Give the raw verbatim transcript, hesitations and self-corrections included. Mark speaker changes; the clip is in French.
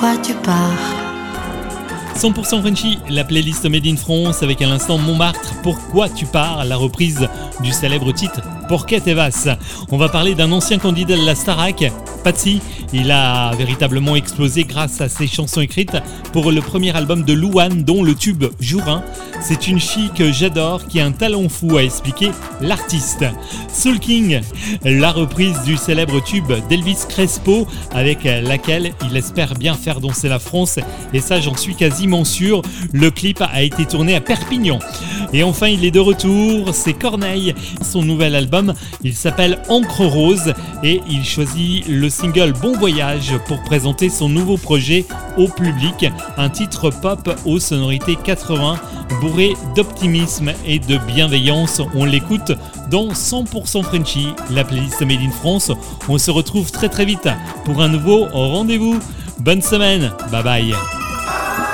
Speaker 1: Pourquoi tu pars?
Speaker 2: cent pour cent Frenchy, la playlist Made in France avec à l'instant Montmartre, Pourquoi tu pars, la reprise du célèbre titre Pourquoi te vas. On va parler d'un ancien candidat de la Starac, Patsy. Il a véritablement explosé grâce à ses chansons écrites pour le premier album de Louane, dont le tube Jour un. C'est une fille que j'adore, qui a un talent fou, à expliquer l'artiste. Soul King, la reprise du célèbre tube d'Elvis Crespo, avec laquelle il espère bien faire danser la France, et ça j'en suis quasiment sûr. Le clip a été tourné à Perpignan. Et enfin il est de retour, c'est Corneille. Son nouvel album, il s'appelle Encre Rose, et il choisit le single Bon Voyage pour présenter son nouveau projet au public, un titre pop aux sonorités quatre-vingts, bourré d'optimisme et de bienveillance. On l'écoute dans cent pour cent Frenchy, la playlist Made in France. On se retrouve très très vite pour un nouveau rendez-vous. Bonne semaine, bye bye.